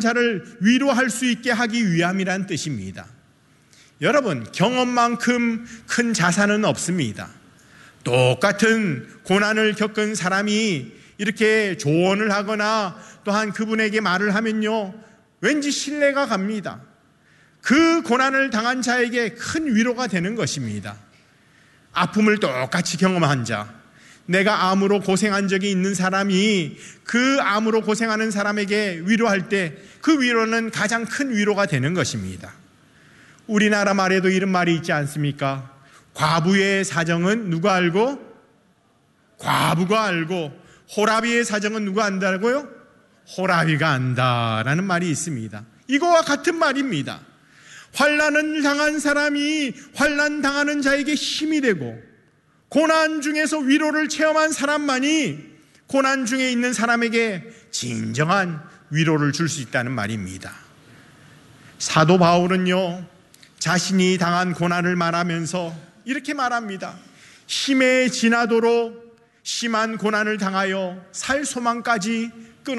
자를 위로할 수 있게 하기 위함이란 뜻입니다. 여러분, 경험만큼 큰 자산은 없습니다. 똑같은 고난을 겪은 사람이 이렇게 조언을 하거나 또한 그분에게 말을 하면요, 왠지 신뢰가 갑니다. 그 고난을 당한 자에게 큰 위로가 되는 것입니다. 아픔을 똑같이 경험한 자, 내가 암으로 고생한 적이 있는 사람이 그 암으로 고생하는 사람에게 위로할 때 그 위로는 가장 큰 위로가 되는 것입니다. 우리나라 말에도 이런 말이 있지 않습니까? 과부의 사정은 누가 알고? 과부가 알고, 호라비의 사정은 누가 안다고요? 호라비가 안다라는 말이 있습니다. 이거와 같은 말입니다. 환난을 당한 사람이 환난 당하는 자에게 힘이 되고, 고난 중에서 위로를 체험한 사람만이 고난 중에 있는 사람에게 진정한 위로를 줄 수 있다는 말입니다. 사도 바울은요, 자신이 당한 고난을 말하면서 이렇게 말합니다. 힘에 지나도록 심한 고난을 당하여 살 소망까지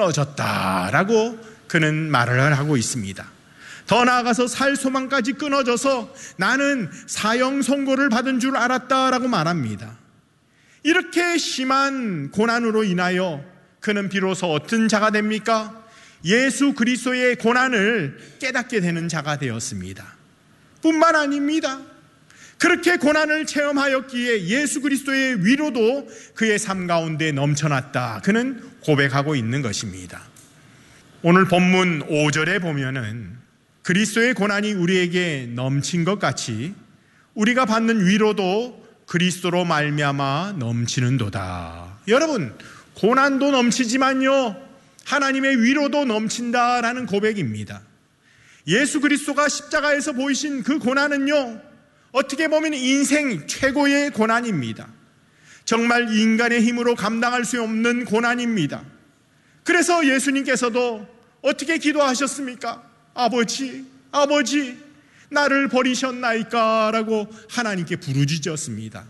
끊어졌다라고 그는 말을 하고 있습니다. 더 나아가서 살 소망까지 끊어져서 나는 사형 선고를 받은 줄 알았다라고 말합니다. 이렇게 심한 고난으로 인하여 그는 비로소 어떤 자가 됩니까? 예수 그리스도의 고난을 깨닫게 되는 자가 되었습니다. 뿐만 아닙니다. 그렇게 고난을 체험하였기에 예수 그리스도의 위로도 그의 삶 가운데 넘쳐났다, 그는 고백하고 있는 것입니다. 오늘 본문 5절에 보면은 그리스도의 고난이 우리에게 넘친 것 같이 우리가 받는 위로도 그리스도로 말미암아 넘치는도다. 여러분, 고난도 넘치지만요, 하나님의 위로도 넘친다라는 고백입니다. 예수 그리스도가 십자가에서 보이신 그 고난은요, 어떻게 보면 인생 최고의 고난입니다. 정말 인간의 힘으로 감당할 수 없는 고난입니다. 그래서 예수님께서도 어떻게 기도하셨습니까? 아버지, 아버지, 나를 버리셨나이까? 라고 하나님께 부르짖었습니다.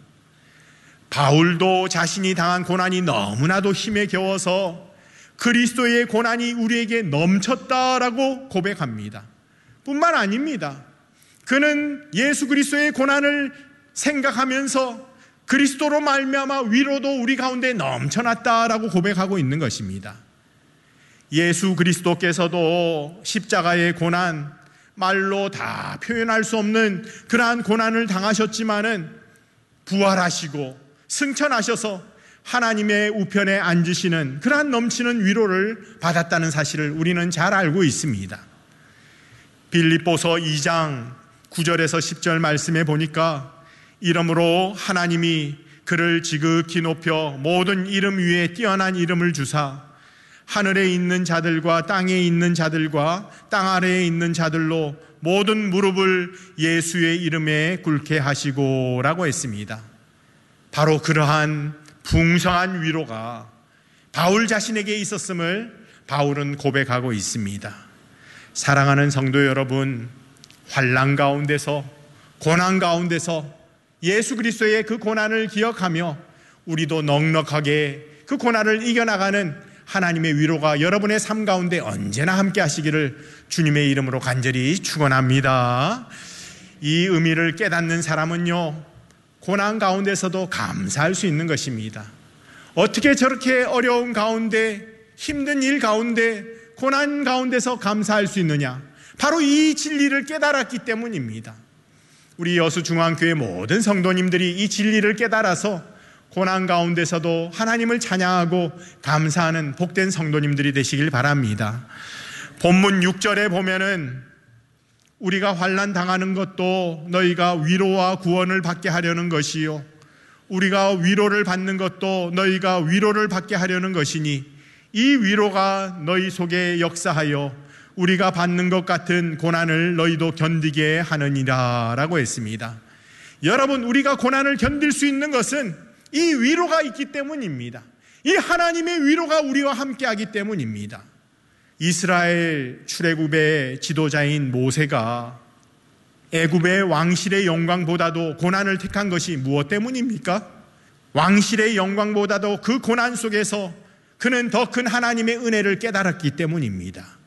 바울도 자신이 당한 고난이 너무나도 힘에 겨워서 그리스도의 고난이 우리에게 넘쳤다라고 고백합니다. 뿐만 아닙니다. 그는 예수 그리스도의 고난을 생각하면서 그리스도로 말미암아 위로도 우리 가운데 넘쳐났다라고 고백하고 있는 것입니다. 예수 그리스도께서도 십자가의 고난, 말로 다 표현할 수 없는 그러한 고난을 당하셨지만은 부활하시고 승천하셔서 하나님의 우편에 앉으시는 그러한 넘치는 위로를 받았다는 사실을 우리는 잘 알고 있습니다. 빌립보서 2장 9절에서 10절 말씀에 보니까 이러므로 하나님이 그를 지극히 높여 모든 이름 위에 뛰어난 이름을 주사 하늘에 있는 자들과 땅에 있는 자들과 땅 아래에 있는 자들로 모든 무릎을 예수의 이름에 꿇게 하시고 라고 했습니다. 바로 그러한 풍성한 위로가 바울 자신에게 있었음을 바울은 고백하고 있습니다. 사랑하는 성도 여러분, 환난 가운데서, 고난 가운데서 예수 그리스도의 그 고난을 기억하며 우리도 넉넉하게 그 고난을 이겨나가는 하나님의 위로가 여러분의 삶 가운데 언제나 함께 하시기를 주님의 이름으로 간절히 축원합니다. 이 의미를 깨닫는 사람은요, 고난 가운데서도 감사할 수 있는 것입니다. 어떻게 저렇게 어려운 가운데, 힘든 일 가운데, 고난 가운데서 감사할 수 있느냐? 바로 이 진리를 깨달았기 때문입니다. 우리 여수중앙교회 모든 성도님들이 이 진리를 깨달아서 고난 가운데서도 하나님을 찬양하고 감사하는 복된 성도님들이 되시길 바랍니다. 본문 6절에 보면은 우리가 환난 당하는 것도 너희가 위로와 구원을 받게 하려는 것이요, 우리가 위로를 받는 것도 너희가 위로를 받게 하려는 것이니 이 위로가 너희 속에 역사하여 우리가 받는 것 같은 고난을 너희도 견디게 하느니라 라고 했습니다. 여러분, 우리가 고난을 견딜 수 있는 것은 이 위로가 있기 때문입니다. 이 하나님의 위로가 우리와 함께하기 때문입니다. 이스라엘 출애굽의 지도자인 모세가 애굽의 왕실의 영광보다도 고난을 택한 것이 무엇 때문입니까? 왕실의 영광보다도 그 고난 속에서 그는 더 큰 하나님의 은혜를 깨달았기 때문입니다.